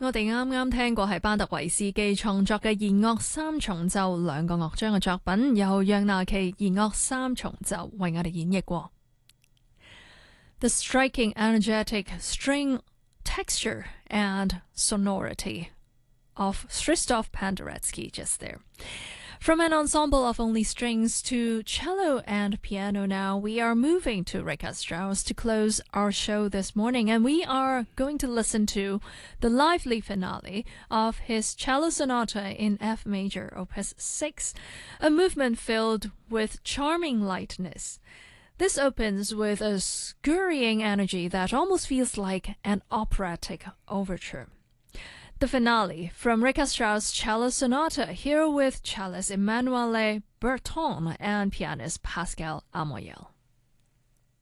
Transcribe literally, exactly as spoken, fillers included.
我哋啱啱聽過係班特維斯基創作嘅弦樂三重奏兩個樂章嘅作品，由楊納琪弦樂三重奏為我哋演繹過。The striking, energetic string texture and sonority of Tristan Penderecki just there. From an ensemble of only strings to cello and piano now, we are moving to Richard Strauss to close our show this morning, and we are going to listen to the lively finale of his cello sonata in F major, opus six, a movement filled with charming lightness. This opens with a scurrying energy that almost feels like an operatic overture. The finale from Richard Strauss' cello sonata, here with cellist Emanuele Berton and pianist Pascal Amoyel.